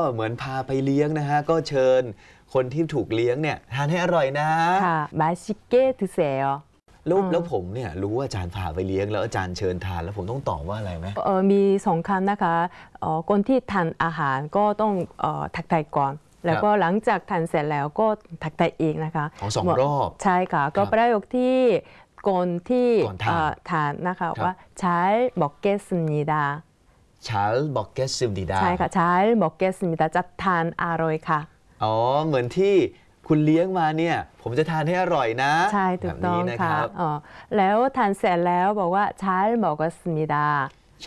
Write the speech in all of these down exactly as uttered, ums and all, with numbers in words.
เหมือนพาไปเลี้ยงนะฮะก็เชิญคนที่ถูกเลี้ยงเนี่ยทานให้อร่อยนะค่ะ맛있게 드세요 แล้วแล้วผมเนี่ยรู้ว่าอาจารย์พาไปเลี้ยงแล้วอาจารย์เชิญทานแล้วผมต้องตอบว่าอะไรไหมเออมีสองคำนะคะเออคนที่ทานอาหารก็ต้องเออทักทายก่อนแล้วก็หลังจากทานเสร็จแล้วก็ทักทายอีกนะคะของสองรอบใช่ค่ะก็ประโยคที่ก่อนที่ทานนะคะว่า잘 먹겠습니다 잘 먹겠습니다 ใช่ค่ะ잘 먹겠습니다จะทานอร่อยค่ะอ๋อเหมือนที่คุณเลี้ยงมาเนี่ยผมจะทานให้อร่อยนะใช่ถูกต้องค่ะอ๋อแล้วทานเสร็จแล้วบอกว่า잘 먹었습니다 잘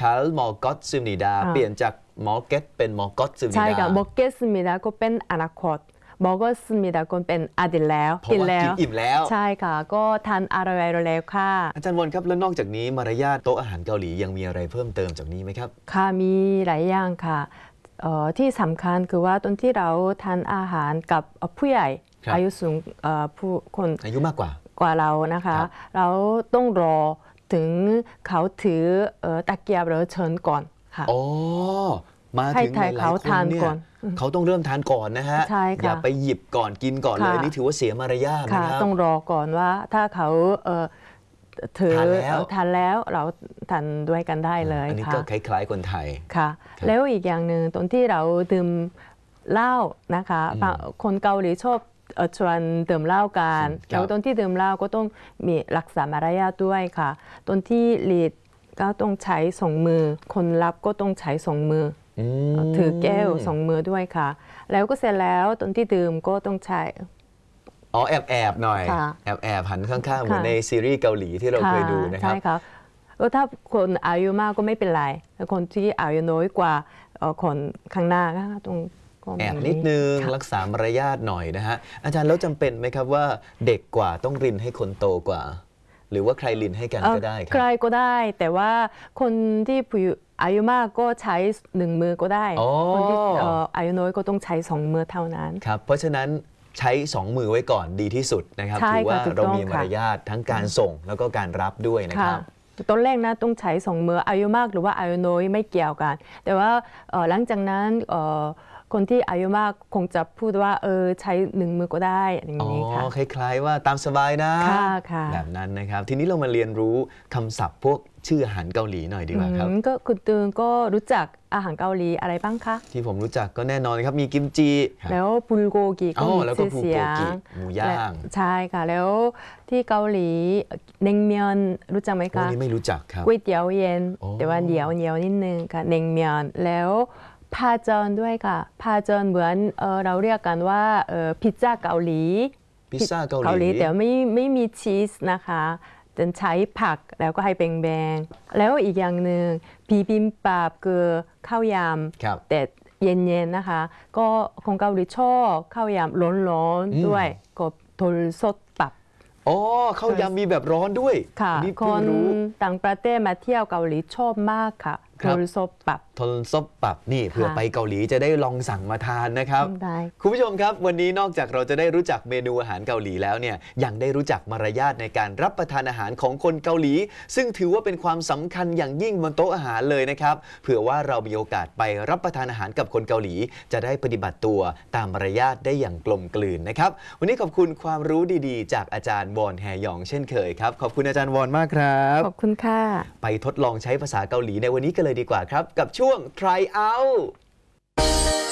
먹었습니다เปลี่ยนจาก먹겠เป็น먹었습니다 ใช่ค่ะ먹겠습니다ก็เป็นอนาคต먹었습니다ก็เป็นอดีตแล้วกินแล้วอิ่มแล้วใช่ค่ะก็ทานอร่อยแล้วค่ะอาจารย์วอนครับแล้วนอกจากนี้มารยาทโต๊ะอาหารเกาหลียังมีอะไรเพิ่มเติมจากนี้ไหมครับค่ะมีหลายอย่างค่ะที่สำคัญคือว่าตอนที่เราทานอาหารกับผู้ใหญ่อายุสูงผู้คนอายุมากกว่ากว่าเรานะคะเราต้องรอถึงเขาถือตะเกียบหรือเชิญก่อนค่ะอ๋อมาถึงหลายคนเนี่ยเขาต้องเริ่มทานก่อนนะฮะอย่าไปหยิบก่อนกินก่อนเลยนี่ถือว่าเสียมารยาทนะครับต้องรอก่อนว่าถ้าเขาถือทานแล้วเราทานด้วยกันได้เลยอันนี้ก็คล้ายๆคนไทยค่ะแล้วอีกอย่างหนึ่งตอนที่เราดื่มเหล้านะคะคนเกาหลีชอบชวนดื่มเหล้ากันแล้วตอนที่ดื่มเหล้าก็ต้องมีรักษามารยาทด้วยค่ะตอนที่ลีดก็ต้องใช้สองมือคนรับก็ต้องใช้สองมือถือแก้วสองมือด้วยค่ะแล้วก็เสร็จแล้วตอนที่ดื่มก็ต้องใช้อ๋อแอบแอบหน่อยแอบแอบหันข้างๆเหมือนในซีรีส์เกาหลีที่เราเคยดูนะครับใช่ค่ะแล้วถ้าคนอายุมากก็ไม่เป็นไรแต่คนที่อายุน้อยกว่าคนข้างหน้าก็ต้องแอบนิดนึงรักษามารยาทหน่อยนะฮะอาจารย์แล้วจำเป็นไหมครับว่าเด็กกว่าต้องรินให้คนโตกว่าหรือว่าใครรินให้กันก็ได้ครับใครก็ได้แต่ว่าคนที่อายุมากก็ใช้หนึ่งมือก็ได้คนที่อายุน้อยก็ต้องใช้สองมือเท่านั้นครับเพราะฉะนั้นใช้สองมือไว้ก่อนดีที่สุดนะครับถือว่าเรามีมารยาททั้งการส่งแล้วก็การรับด้วยนะครับตอนแรกนะต้องใช้สองมืออายุมากหรือว่าอายุน้อยไม่เกี่ยวกันแต่ว่าหลังจากนั้นคนที่อายุมากคงจะพูดว่าเออใช้หนึ่งมือก็ได้อย่างนี้ค่ะอ๋อคล้ายๆว่าตามสบายนะแบบนั้นนะครับทีนี้เรามาเรียนรู้คำศัพท์พวกชื่ออาหารเกาหลีหน่อยดีกว่าครับก็คุณตือนก็รู้จักอาหารเกาหลีอะไรบ้างคะที่ผมรู้จักก็แน่นอนครับมีกิมจิแล้วบุลโกกิก็มีชื่อเสียงหมูย่างใช่ค่ะแล้วที่เกาหลีเนงเมียนรู้จักไหมคะนี่ไม่รู้จักครับก๋วยเตี๋ยวเย็นแต่ว่าเหนียวเหนียวนิดนึงค่ะเนงเมียนแล้วพาจอนด้วยค่ะพาจอนเหมือนเออเราเรียกกันว่าเออพิซซ่าเกาหลีพิซซ่าเกาหลีแต่ไม่ไม่มีชีสนะคะจะใช้ผักแล้วก็ให้แบงๆแล้วอีกอย่างหนึ่งบิบิมบับคือข้าวยำแต่เย็นๆนะคะก็คนเกาหลีชอบข้าวยำร้อนๆด้วยก็โทลซดปับอ๋อข้าวยำมีแบบร้อนด้วยค่ะคนต่างประเทศมาเที่ยวเกาหลีชอบมากค่ะโทลซบปับโทลซบปับนี่เผื่อไปเกาหลีจะได้ลองสั่งมาทานนะครับคุณผู้ชมครับวันนี้นอกจากเราจะได้รู้จักเมนูอาหารเกาหลีแล้วเนี่ยยังได้รู้จักมารยาทในการรับประทานอาหารของคนเกาหลีซึ่งถือว่าเป็นความสำคัญอย่างยิ่งบนโต๊ะอาหารเลยนะครับเผื่อว่าเรามีโอกาสไปรับประทานอาหารกับคนเกาหลีจะได้ปฏิบัติตัวตามมารยาทได้อย่างกลมกลืนนะครับวันนี้ขอบคุณความรู้ดีๆจากอาจารย์วอนแฮยองเช่นเคยครับขอบคุณอาจารย์วอนมากครับขอบคุณค่ะไปทดลองใช้ภาษาเกาหลีในวันนี้กันเลยดีกว่าครับกับช่วง try out